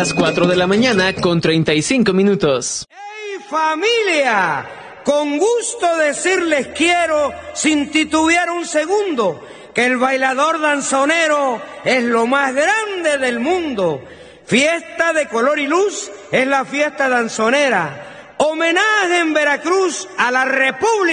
las 4 de la mañana con 35 minutos. ¡Hey, familia! Con gusto decirles quiero, sin titubear un segundo, que el bailador danzonero es lo más grande del mundo. Fiesta de color y luz es la fiesta danzonera. Homenaje en Veracruz a la República.